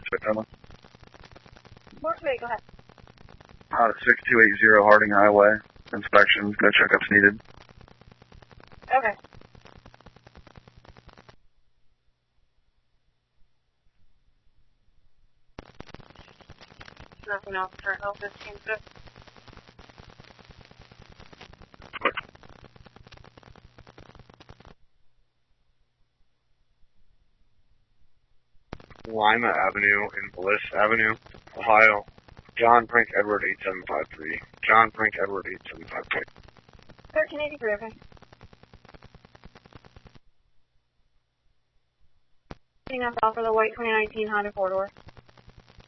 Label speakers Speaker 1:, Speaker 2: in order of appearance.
Speaker 1: Morse Bay,
Speaker 2: Morse Bay, go ahead.
Speaker 1: 6280 Harding Highway. Inspections, no checkups needed.
Speaker 2: Okay. Nothing else for L15, sir.
Speaker 3: Lima Avenue and Bliss Avenue, Ohio. John Frank Edward 8753. John Frank Edward 8753.
Speaker 2: 1383, okay. Getting us off for the white 2019 Honda 4-door.